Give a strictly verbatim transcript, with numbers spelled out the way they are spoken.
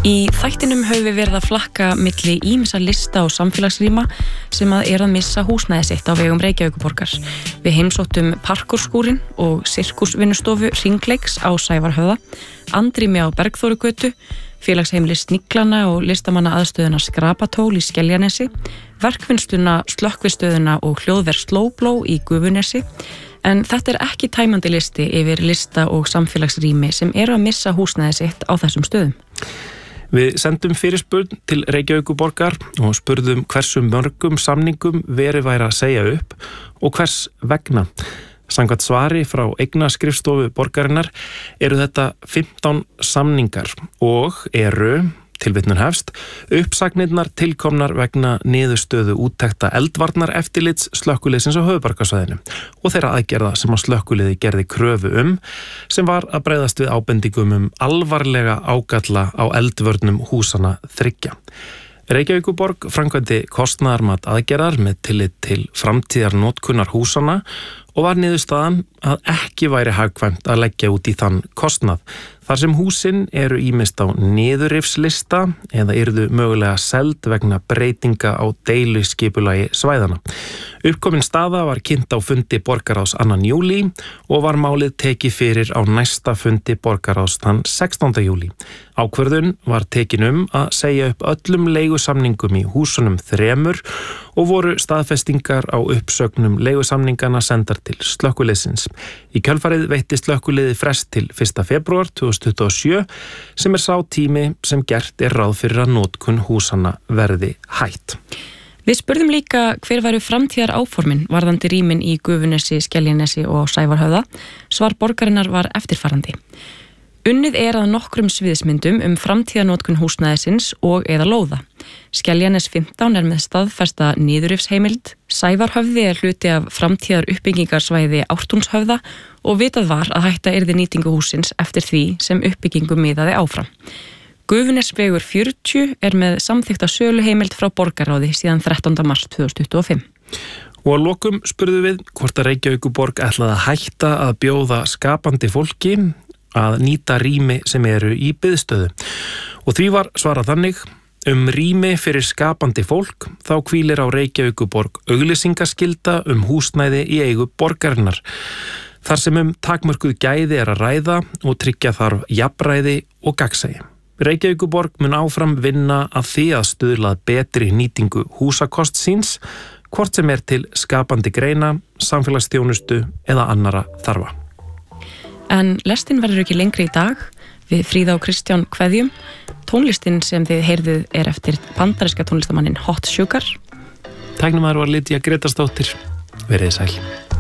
Í þættinum höfum við verið að flakka milli ýmissa lista og samfélagsrýma sem að er að missa húsnæði sitt á vegum Reykjavíkurborgar. Við heimsóttum Parkúrskúrin og Sirkusvinnustofu Hringleiks á Sævarhöfða, andrými á Bergþórugötu, félagsheimili Sniglana og listamanna aðstöðuna Skrapatól í Skeljanesi, verkvinnsluna Slökkvistöðuna og hljóðver Slowblow í Gufunesi. En þetta er ekki tæmandi listi yfir lista og samfélagsrými sem eru að missa húsnæði sitt á þessum stöðum. Við sendum fyrirspurn til Reykjavíkurborgar og spurðum hversu mörgum samningum verið væri að segja upp og hvers vegna. Samkvæmt svari frá eignaskrifstofu borgarinnar eru þetta fimmtán samningar og eru, tilvitnun hefst, uppsagnirnar tilkomnar vegna niðurstöðu úttekta eldvarnar eftirlits slökkviliðsins á höfuðborgarsvæðinu og þeirra aðgerða sem að slökkviliði gerði kröfu um sem var að bregðast við ábendingum um alvarlega ágalla á eldvörnum húsana þriggja. Reykjavíkurborg framkvæmdi kostnaðarmat aðgerðar með tillit til framtíðar notkunar húsana og var niðurstaðan að ekki væri hagkvæmt að leggja út í þann kostnað. Þar sem húsin eru ýmist á niðurrifslista eða yrðu mögulega seld vegna breytinga á deiluskipulagi svæðana. Uppkomin staða var kynnt á fundi borgarráðs annan júlí og var málið tekið fyrir á næsta fundi borgarráðs þann sextánda júlí. Ákvörðun var tekin um að segja upp öllum leigusamningum í húsunum þremur og voru staðfestingar á uppsögnum leigusamningana sendar til slökkviliðsins. Í kjölfarið veitti slökkviliði frest til fyrsta febrúar tvö þúsund tuttugu og sjö sem er sá tími sem gert er ráð fyrir að notkun húsana verði hætt. Við spurðum líka hver væru framtíðar áformin varðandi rýmin í Gufunesi, Skeljanesi og Sævarhöfða. Svar borgarinnar var eftirfarandi. Unnið er að nokkrum sviðsmyndum um framtíðarnotkun húsnæðisins og eða lóða. Skeljanes fimmtán er með staðfesta niðurrifsheimild, Sævarhöfði er hluti af framtíðar uppbyggingarsvæði Ártúnshöfða og vitað var að hætta yrði nýtingu húsins eftir því sem uppbyggingu miðaði áfram. Gufunesvegur fjörutíu er með samþykkta söluheimild frá borgarráði síðan þrettánda mars tvö þúsund tuttugu og fimm. Og að lokum spurðum við hvort að Reykjavíkurborg ætlaði að hætta að bjóða skapandi fólki að nýta rými sem eru í biðstöðu. Og því var svarað þannig, um rými fyrir skapandi fólk, þá hvílir á Reykjavíkurborg auglýsingaskylda um húsnæði í eigu borgarinnar. Þar sem um takmörkuð gæði er að ræða og tryggja þarf jafnræði og gagnsæi. Reykjavíkurborg mun áfram vinna að því að stuðla að betri nýtingu húsakost síns, hvort sem er til skapandi greina, samfélagsþjónustu eða annara þarfa. En lestin verður ekki lengri í dag. Við Fríða og Kristján kveðjum. Tónlistin sem þið heyrðuð er eftir bandaríska tónlistamannin Hot Sugar. Tæknimaður var Lydia Gretarsdóttir. Verið sæl.